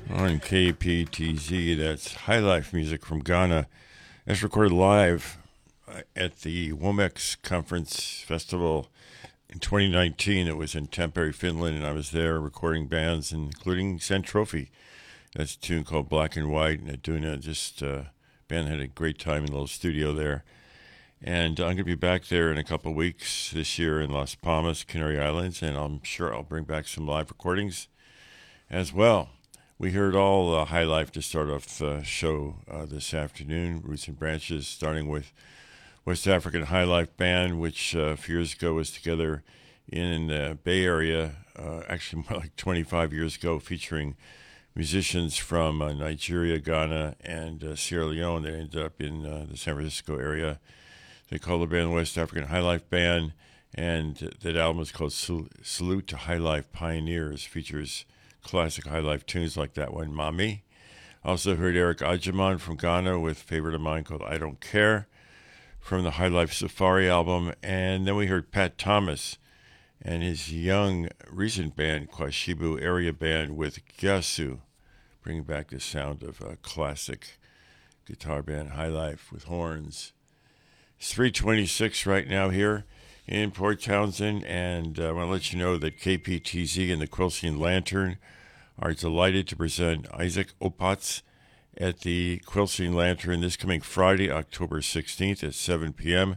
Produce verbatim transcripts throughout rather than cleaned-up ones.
On K P T Z. That's High Life music from Ghana. That's recorded live at the Womex Conference Festival in twenty nineteen. It was in Tampere, Finland, and I was there recording bands, including Sent Trophy. That's a tune called Black and White, and doing it just uh, band had a great time in the little studio there. And I'm going to be back there in a couple of weeks this year in Las Palmas, Canary Islands, and I'm sure I'll bring back some live recordings as well. We heard all uh, High Life to start off the show uh, this afternoon. Roots and Branches, starting with West African High Life Band, which uh, a few years ago was together in the Bay Area, uh, actually more like twenty-five years ago, featuring musicians from uh, Nigeria, Ghana, and uh, Sierra Leone. They ended up in uh, the San Francisco area. They call the band West African High Life Band, and that album is called Salute to High Life Pioneers. Features classic High Life tunes like that one, Mami. Also heard Eric Ajaman from Ghana with a favorite of mine called I Don't Care from the High Life Safari album. And then we heard Pat Thomas and his young recent band, Kwashibu Area Band, with Gyasu, bringing back the sound of a classic guitar band, High Life, with horns. It's three twenty-six right now here in Port Townsend, and uh, I want to let you know that K P T Z and the Quilcene Lantern are delighted to present Isaac Opatz at the Quilcene Lantern this coming Friday, October sixteenth at seven p.m.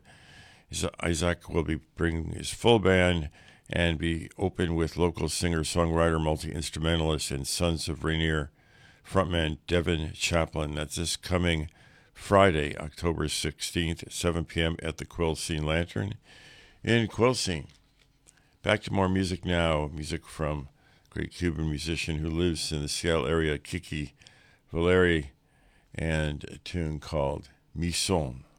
Isaac will be bringing his full band and be open with local singer-songwriter, multi-instrumentalist, and Sons of Rainier frontman Devin Chaplin. That's this coming Friday, October sixteenth at seven p.m. at the Quilcene Lantern in Quilcene. Back to more music now. Music from a great Cuban musician who lives in the Seattle area, Kiki Valeri, and a tune called Mi Son.